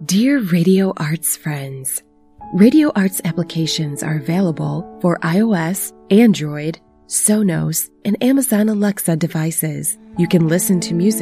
Dear Radio Arts friends, Radio Arts applications are available for iOS, Android, Sonos, and Amazon Alexa devices. You can listen to music